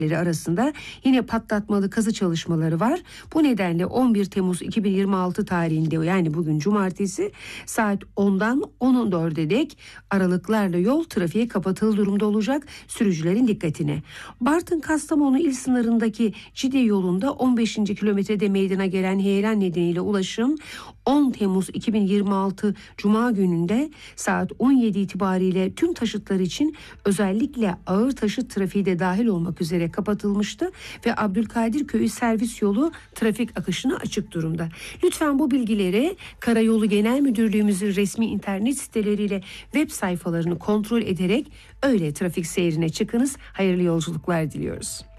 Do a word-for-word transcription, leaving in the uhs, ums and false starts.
arasında yine patlatmalı kazı çalışmaları var. Bu nedenle on bir Temmuz iki bin yirmi altı tarihinde, yani bugün cumartesi, saat ondan on on dörde dek aralıklarla yol trafiğe kapatılı durumda olacak, sürücülerin dikkatine. Bartın-Kastamonu il sınırındaki Cide yolunda on beşinci kilometrede meydana gelen heyelan nedeniyle ulaşım on Temmuz iki bin yirmi altı Cuma gününde saat on yedi itibariyle tüm taşıtlar için özellikle ağır taşıt trafiği de dahil olmak üzere kapatılmıştı ve Abdülkadir Köyü servis yolu trafik akışına açık durumda. Lütfen bu bilgileri Karayolu Genel Müdürlüğümüzün resmi internet siteleriyle web sayfalarını kontrol ederek öyle trafik seyrine çıkınız. Hayırlı yolculuklar diliyoruz.